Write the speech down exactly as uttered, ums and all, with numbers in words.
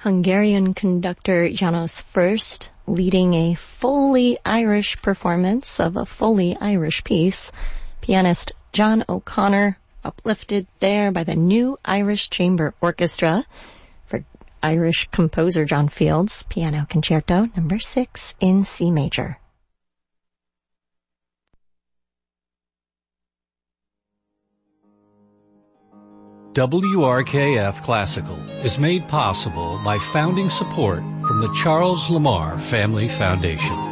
Hungarian conductor János First leading a fully Irish performance of a fully Irish piece. Pianist John O'Connor uplifted there by the New Irish Chamber Orchestra for Irish composer John Fields, Piano Concerto number six in C major. W R K F Classical is made possible by founding support from the Charles Lamar Family Foundation.